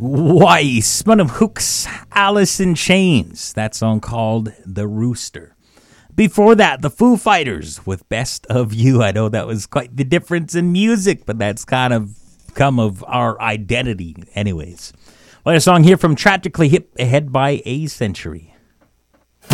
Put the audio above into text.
Weiss, one of Hook's Alice in Chains. That song called The Rooster. Before that, the Foo Fighters with Best of You. I know that was quite the difference in music, but that's kind of come of our identity anyways. Well, a song here from Tragically Hip, ahead by a century.